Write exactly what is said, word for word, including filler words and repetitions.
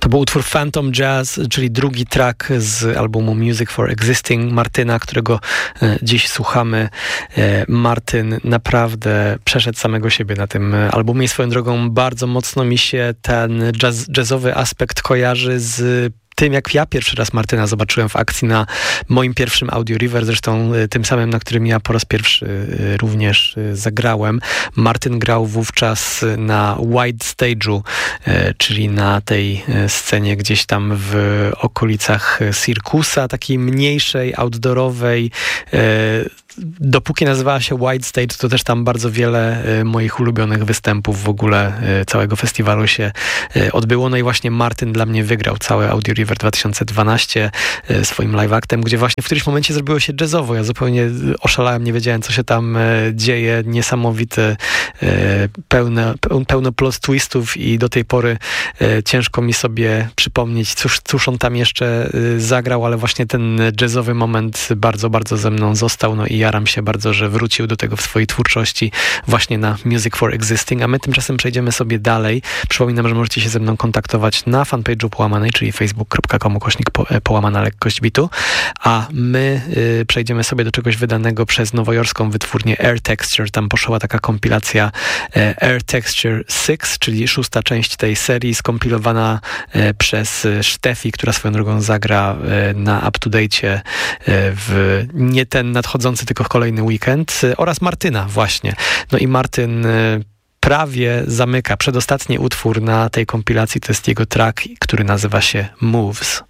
był utwór Phantom Jazz, czyli drugi track z albumu Music for Existing Martyna, którego dziś słuchamy. Martyn naprawdę przeszedł samego siebie na tym albumie i swoją drogą bardzo mocno mi się ten jazz, jazzowy aspekt kojarzy z tym, jak ja pierwszy raz Martyna zobaczyłem w akcji na moim pierwszym Audio River, zresztą tym samym, na którym ja po raz pierwszy również zagrałem. Martyn grał wówczas na Wide Stage'u, czyli na tej scenie gdzieś tam w okolicach Circusa, takiej mniejszej, outdoorowej. Dopóki nazywała się Wide Stage, to też tam bardzo wiele moich ulubionych występów w ogóle całego festiwalu się odbyło. No i właśnie Martyn dla mnie wygrał całe Audio River dwa tysiące dwanaście swoim live actem, gdzie właśnie w którymś momencie zrobiło się jazzowo. Ja zupełnie oszalałem, nie wiedziałem, co się tam dzieje. Niesamowite, pełne, pełno plot twistów i do tej pory ciężko mi sobie przypomnieć, cóż, cóż on tam jeszcze zagrał, ale właśnie ten jazzowy moment bardzo, bardzo ze mną został. No i jaram się bardzo, że wrócił do tego w swojej twórczości właśnie na Music for Existing, a my tymczasem przejdziemy sobie dalej. Przypominam, że możecie się ze mną kontaktować na fanpage'u Połamanej, czyli facebook kropka com ukośnik po, połamana lekkość bitu, a my y, przejdziemy sobie do czegoś wydanego przez nowojorską wytwórnię Air Texture. Tam poszła taka kompilacja e, Air Texture six, czyli szósta część tej serii, skompilowana e, przez Sztefi, która swoją drogą zagra e, na up-to-date e, w nie ten nadchodzący, tylko kolejny weekend, oraz Martyna właśnie. No i Martyn prawie zamyka. Przedostatni utwór na tej kompilacji to jest jego track, który nazywa się Moves.